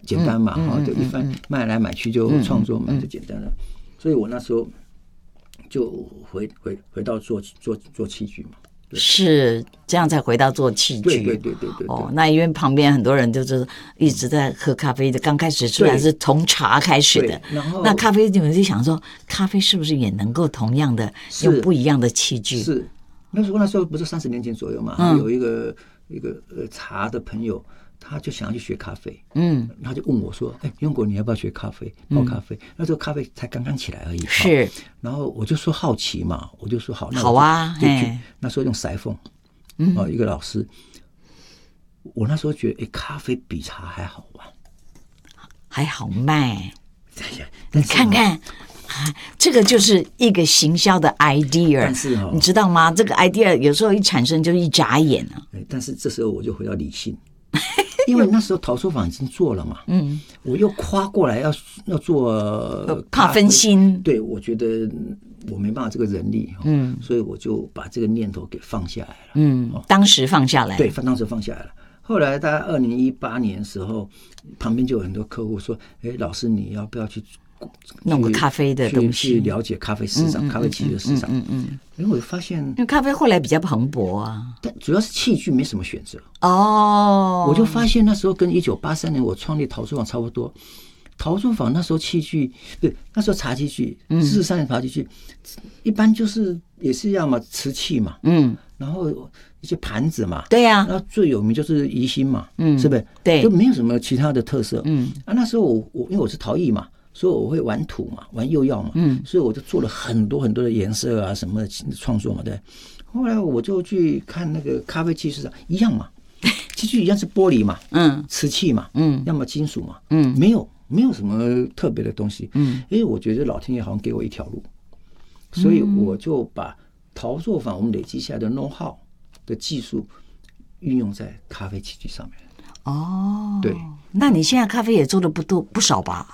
简单嘛，就一番卖来买去就创作嘛，就简单了。所以我那时候就回到做器具嘛。 是这样才回到做器具。 对。 那因为旁边很多人就是一直在喝咖啡的，刚开始虽然是从茶开始的，那咖啡你们就想说，咖啡是不是也能够同样的用不一样的器具？ 是那时候不是30年前左右嘛，有一个茶的朋友。他就想要去学咖啡，他就问我说：“雍国，你要不要学咖啡？泡咖啡？”那时候咖啡才刚刚起来而已。 是， 然后我就说好奇嘛，我就说好，那好啊， 就去。那时候用裁缝，一个老师。我那时候觉得，咖啡比茶还好玩， 还好卖。你看看。这个就是一个行销的 idea， 但是你知道吗？这个 idea 有时候一产生就是一眨眼啊。 但是这时候我就回到理性。因为那时候陶作坊已经做了嘛，我又跨过来要做， 怕分心， 对，我觉得我没办法这个人力，所以我就把这个念头给放下来了， 当时放下来， 对，当时放下来了。后来大概2018年的时候，旁边就有很多客户说：“老师，你要不要去弄个咖啡的东西， 去了解咖啡市场、咖啡器具的市场？”因为我发现，因为咖啡后来比较蓬勃啊， 但主要是器具没什么选择我就发现那时候跟1983年我创立陶作坊差不多。陶作坊那时候器具，对，那时候茶器具，43年茶器具，一般就是也是一样嘛，瓷器嘛，然后一些盘子嘛， 对呀， 那最有名就是宜兴嘛，是不是？ 对， 就没有什么其他的特色，那时候我因为我是陶艺嘛，所以我会玩土嘛，玩釉药嘛，所以我就做了很多很多的颜色啊什么的创作嘛，对。后来我就去看那个咖啡器市场，一样嘛，器具一样是玻璃嘛，瓷器嘛，要么金属嘛，没有什么特别的东西，因为我觉得老天爷好像给我一条路，所以我就把陶作坊我们累积下来的 know how 的技术运用在咖啡器具上面。对， 那你现在咖啡也做的不少吧？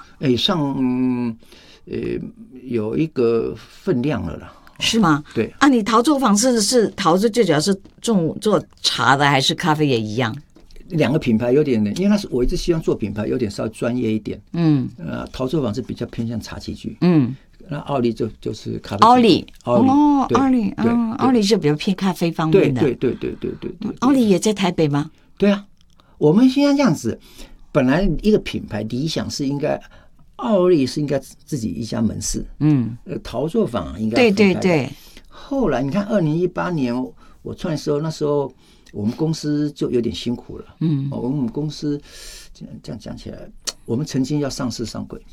有一个分量了啦。 是吗？ 对啊，你陶作坊是陶子最主要是做茶的，还是咖啡也一样？ 两个品牌有点，因为那是我一直希望做品牌有点稍微专业一点。陶作坊是比较偏向茶器具。那奥利就是咖啡。奥利是比较偏咖啡方面的。 对。 奥利也在台北吗？ 对啊，我们现在这样子，本来一个品牌理想是应该。奥利是应该自己一家门市，陶作坊应该对。 后来你看，2018年我创业的时候，那时候我们公司就有点辛苦了，我们公司这样讲起来，我们曾经要上市上柜，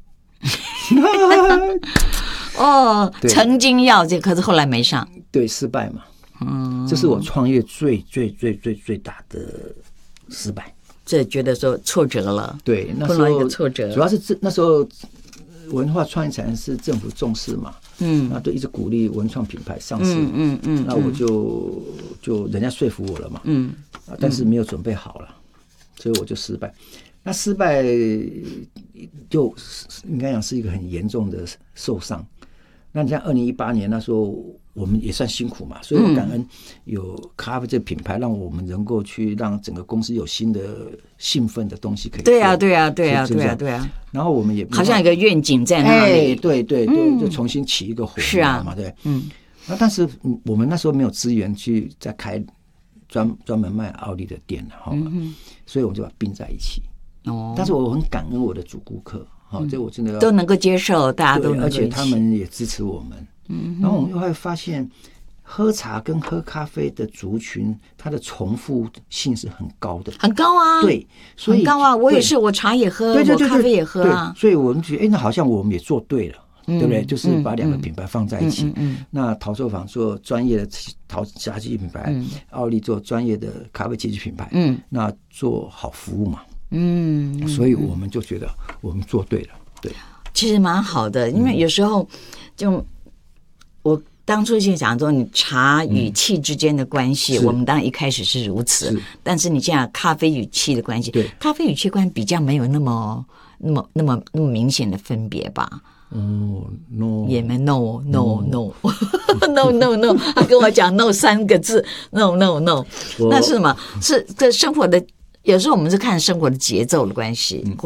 曾经要这，可是后来没上， 对，失败嘛，这是我创业最大的失败。 这觉得说挫折了， 对，那时候一个挫折，主要是那时候文化创意产业是政府重视嘛，那就一直鼓励文创品牌上市，那我就人家说服我了嘛，但是没有准备好了，所以我就失败。那失败就应该讲是一个很严重的受伤。那你像2018年那时候。我们也算辛苦嘛，所以我感恩有咖啡这个品牌，让我们能够去让整个公司有新的兴奋的东西可以做。对啊。 然后我们也好像有个愿景在那里， 对，就重新起一个火嘛，对，那但是我们那时候没有资源去再开专门卖奥利的店哈，所以我们就把并在一起。但是我很感恩我的主顾客，这我真的都能够接受，大家都能够一起， 而且他们也支持我们。然后我们又会发现，喝茶跟喝咖啡的族群，它的重复性是很高的， 很高啊。 对，所以很高啊。我也是，我茶也喝，我咖啡也喝啊。 所以我们觉得，那好像我们也做对了，对不对？就是把两个品牌放在一起。那陶作坊做专业的茶器品牌，奥利做专业的咖啡器具品牌，那做好服务嘛。所以我们就觉得我们做对了，对。 其实蛮好的，因为有时候就。我当初就想说，你茶与气之间的关系，我们当然一开始是如此，但是你这样咖啡与气的关系，对，咖啡与气关系比较没有那么明显的分别吧？也没 no， 他跟我讲 no 3个字 no， 那是什么？是这生活的，有时候我们是看生活的节奏的关系。